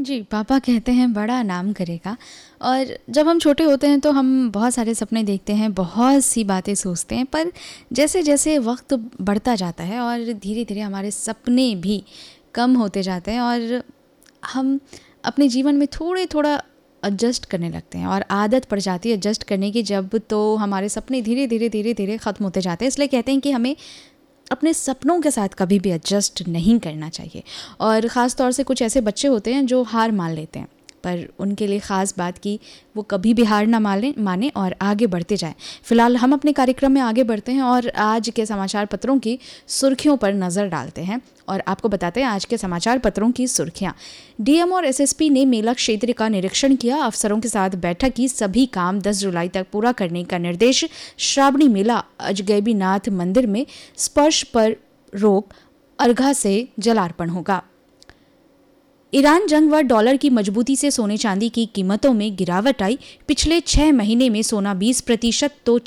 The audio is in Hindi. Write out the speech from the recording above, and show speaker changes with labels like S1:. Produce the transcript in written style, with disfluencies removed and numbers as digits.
S1: जी, पापा कहते हैं बड़ा नाम करेगा। और जब हम छोटे होते हैं तो हम बहुत सारे सपने देखते हैं, बहुत सी बातें सोचते हैं, पर जैसे-जैसे वक़्त बढ़ता जाता है और धीरे-धीरे हमारे सपने भी कम होते जाते हैं और हम अपने जीवन में थोड़ा एडजस्ट करने लगते हैं और आदत पड़ जाती है एडजस्ट करने की जब, तो हमारे सपने धीरे-धीरे ख़त्म होते जाते हैं। इसलिए कहते हैं कि हमें अपने सपनों के साथ कभी भी एडजस्ट नहीं करना चाहिए। और ख़ास तौर से कुछ ऐसे बच्चे होते हैं जो हार मान लेते हैं, पर उनके लिए ख़ास बात कि वो कभी भी हार ना माने और आगे बढ़ते जाएं। फ़िलहाल हम अपने कार्यक्रम में आगे बढ़ते हैं और आज के समाचार पत्रों की सुर्खियों पर नज़र डालते हैं और आपको बताते हैं आज के समाचार पत्रों की सुर्खियां। डीएम और एसएसपी ने मेला क्षेत्र का निरीक्षण किया, अफसरों के साथ बैठक की, सभी काम 10 जुलाई तक पूरा करने का निर्देश। श्रावणी मेला अजगैबीनाथ मंदिर में स्पर्श पर रोक, अर्घा से जलार्पण होगा। ईरान जंग व डॉलर की मजबूती से सोने चांदी की कीमतों में गिरावट आई। पिछले 6 महीने में सोना 20% तो